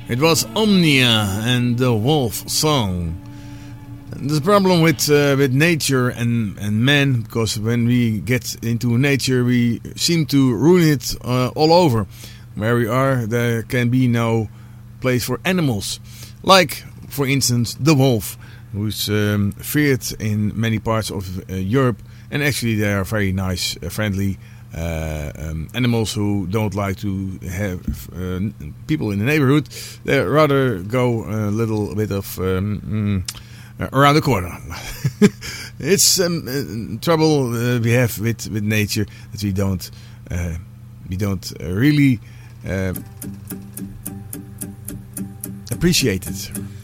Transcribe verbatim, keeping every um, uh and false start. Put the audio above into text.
It was Omnia and the Wolf Song. There's a problem with uh, with nature and, and man, because when we get into nature we seem to ruin it uh, all over. Where we are, there can be no place for animals. Like, for instance, the wolf, who's um, feared in many parts of uh, Europe. And actually they are very nice, uh, friendly uh, um, animals who don't like to have uh, people in the neighborhood. They rather go a little bit of um, mm, around the corner. It's um, trouble uh, we have with, with nature, that we don't uh, we don't really uh, appreciate it.